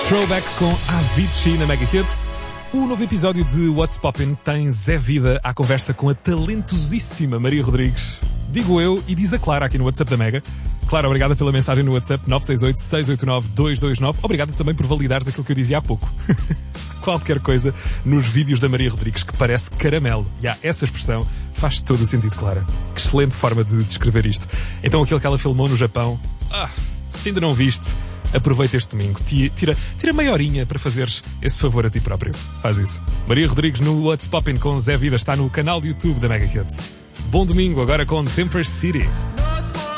Throwback com Avicii na Mega Hits. O novo episódio de What's Poppin' tem Zé Vida à conversa com a talentosíssima Maria Rodrigues. Digo eu e diz a Clara aqui no WhatsApp da Mega. Clara, obrigada pela mensagem no WhatsApp 968-689-229. Obrigado também por validares aquilo que eu dizia há pouco. Qualquer coisa nos vídeos da Maria Rodrigues que parece caramelo. E essa expressão faz todo o sentido, Clara. Que excelente forma de descrever isto. Então aquilo que ela filmou no Japão. Se ainda não viste, aproveita este domingo. Tira meia horinha para fazeres esse favor a ti próprio. Faz isso. Maria Rodrigues no What's Poppin' com Zé Vida está no canal de YouTube da Mega Hits. Bom domingo agora com Temper City.